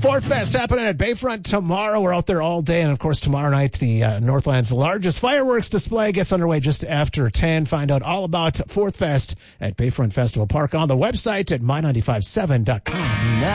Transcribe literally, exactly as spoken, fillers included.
Fourth Fest happening at Bayfront tomorrow. We're out there all day. And, of course, tomorrow night, the uh, Northland's largest fireworks display gets underway just after ten. Find out all about Fourth Fest at Bayfront Festival Park on the website at my nine five seven dot com.